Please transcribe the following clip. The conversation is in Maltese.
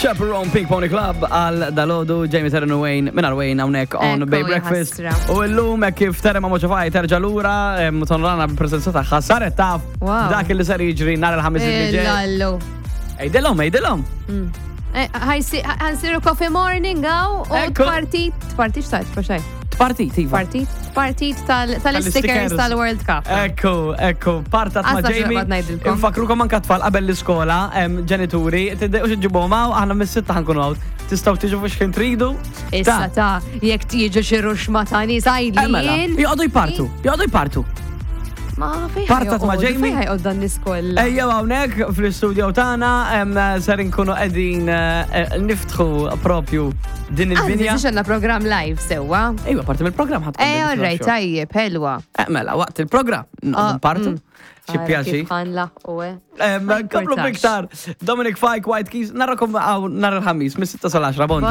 Chaperone Pink Pony Club għal dalodu Jamie Terran Wayne minn Wayne hawnhekk on Bay Breakfast. U llum kif Terra ma moċafaj terġa' lura tonrana bil-preżenza tagħha saret taf dak li ser jiġri nhar il-ħamis li ġej. Lallu. Ejdilhom. Ħansiru coffee morning għaw u partit xtajt, faxaj? Partit tal-stickers tal-World Cup. Ekku, partat ma' Jamie. Infakrukom anka tfal qabel l-iskola, ġenituri, tiddejqu xġibhom għaw, aħna mis-sitta ħankunu għaw. Tistaw tiġu fux kien tridu? Issa ta' jek tiġu xirrux ma' tani zaħilin. Jgħodu jpartu. Ma fejn Partat ma' Jamie. Fejn ħajqoddan l-iskolla. Ejja hawnhekk fl-istudio tagħna ser inkunu qegħdin niftħu propju din il-binja. Għandix għandna program live sewwa. Ejwa, parti mill-programm ħadd. Alright, tajjeb, helwa. Mela, waqt il-programm. Partu. Xi pjaċi. Ħanla u Komplu biktar. Dominic Fike, White Keys, narrakom nar il-ħamis, mis-6 sal-10,